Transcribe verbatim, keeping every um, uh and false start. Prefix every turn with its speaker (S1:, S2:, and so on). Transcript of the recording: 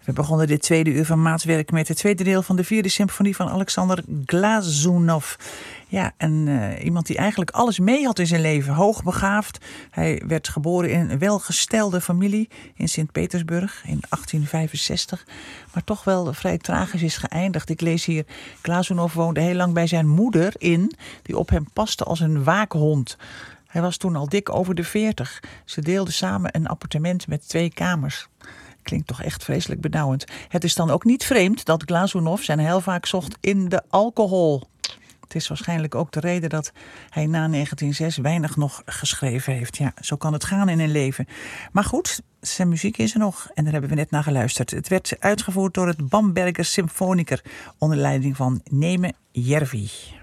S1: We begonnen dit tweede uur van Maatwerk met het tweede deel van de vierde symfonie van Alexander Glazunov. Ja, en uh, iemand die eigenlijk alles mee had in zijn leven, hoogbegaafd. Hij werd geboren in een welgestelde familie in Sint-Petersburg in achttien vijfenzestig. Maar toch wel vrij tragisch is geëindigd. Ik lees hier, Glazunov woonde heel lang bij zijn moeder in, die op hem paste als een waakhond. Hij was toen al dik over de veertig. Ze deelden samen een appartement met twee kamers. Klinkt toch echt vreselijk benauwend. Het is dan ook niet vreemd dat Glazunov zijn heil vaak zocht in de alcohol. Het is waarschijnlijk ook de reden dat hij na negentien nul zes weinig nog geschreven heeft. Ja, zo kan het gaan in een leven. Maar goed, zijn muziek is er nog en daar hebben we net naar geluisterd. Het werd uitgevoerd door het Bamberger Symfoniker onder leiding van Neme Järvi.